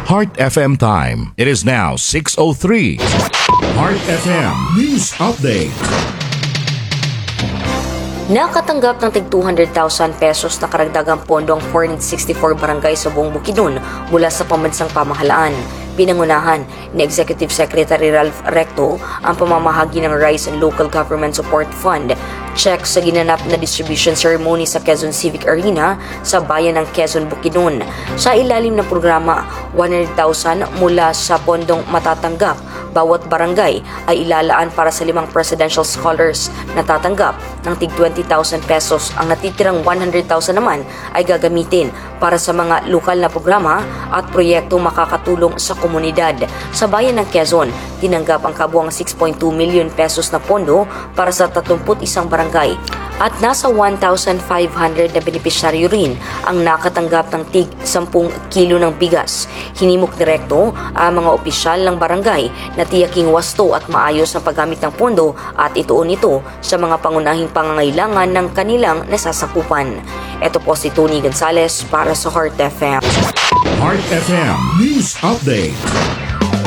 Heart FM time. It is now 6:03. Heart FM News Update. Nakatanggap ng tig 200,000 pesos na karagdagang pondo ang 464 barangay sa buong Bukidnon mula sa pambansang pamahalaan. Pinangunahan ni Executive Secretary Ralph Recto ang pamamahagi ng Rice and Local Government Support Fund check sa ginanap na distribution ceremony sa Quezon Civic Arena sa bayan ng Quezon, Bukidnon. Sa ilalim ng programa, 100,000 mula sa pondong matatanggap bawat barangay ay ilalaan para sa 5 presidential scholars na tatanggap ng tig 20,000 pesos. Ang natitirang 100,000 naman ay gagamitin para sa mga lokal na programa at proyektong makakatulong sa komunidad. Sa bayan ng Quezon, tinanggap ang kabuang 6.2 million pesos na pondo para sa 31 barangay at nasa 1,500 na benepisyaryo rin ang nakatanggap ng tig 10 kilo ng bigas. Hinimok direkto ang mga opisyal ng barangay na tiyaking wasto at maayos ang paggamit ng pondo at ituon ito sa mga pangunahing pangangailangan ng kanilang nasasakupan. Ito po si Tony Gonzales para sa Heart FM. Heart FM News Update.